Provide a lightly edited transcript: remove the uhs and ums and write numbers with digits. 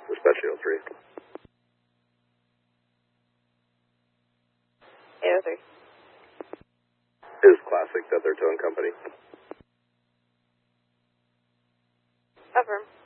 especially 03. 803. Is Classic that they're towing company? Affirm.